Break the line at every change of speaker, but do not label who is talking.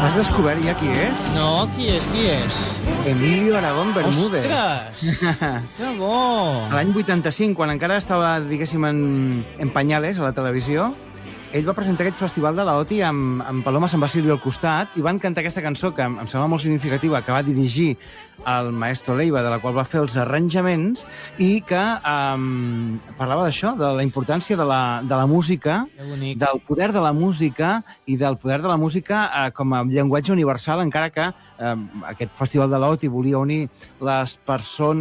Has descobert ja qui és?
No, qui és?
Emilio Aragón Bermúdez.
Ostres! Que bo!
L'any 85, quan encara estava, diguéssim, en pañales a la televisió, ell va presentar aquest festival de la OTI amb Paloma San Basilio al costat i van cantar aquesta cançó que em sembla molt significativa, que va dirigir el maestro Leiva, de la qual va fer els arranjaments i que parlava d'això, de la importància de la música, del poder de la música i del poder de la música com a llenguatge universal, encara que aquest festival de l'OTI volia unir les persones